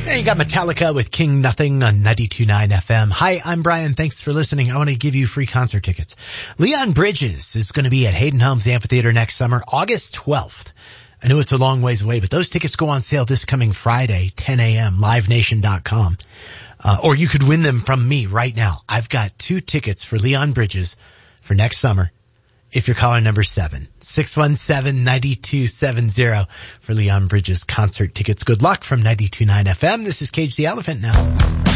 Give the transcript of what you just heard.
Hey, you got Metallica with King Nothing on 92.9 FM. Hi, I'm Brian. Thanks for listening. I want to give you free concert tickets. Leon Bridges is going to be at Hayden Homes Amphitheater next summer, August 12th. I know it's a long ways away, but those tickets go on sale this coming Friday, 10 a.m., livenation.com. Or you could win them from me right now. I've got 2 tickets for Leon Bridges for next summer. If you're caller number 7, 617-9270 for Leon Bridges concert tickets. Good luck from 92.9 FM. This is Cage the Elephant now.